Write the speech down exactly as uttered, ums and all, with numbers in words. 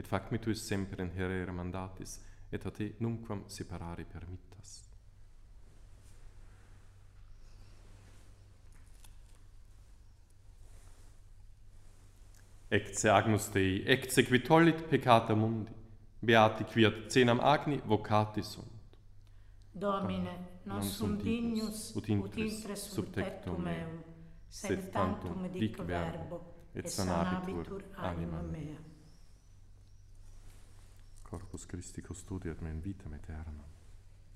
et fac metus semper in herere mandatis, et a te numquam separare permittas. Ecce agnus Dei, ecce qui tollit peccata mundi, beati qui ad cenam agni vocati sunt. Domine, non sum dignus ut intres sub tectum meum, sed tantum dic verbo, et sanabitur anima mea. Corpus Christi custodiat me in vitam aeternam.